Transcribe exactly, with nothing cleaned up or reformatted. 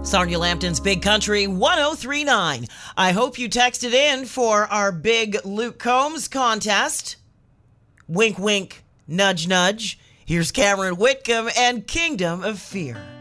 Sarnia Lambton's Big Country one oh three point nine. I hope you texted in for our big Luke Combs contest. Wink, wink, nudge, nudge. Here's Cameron Whitcomb and Kingdom of Fear.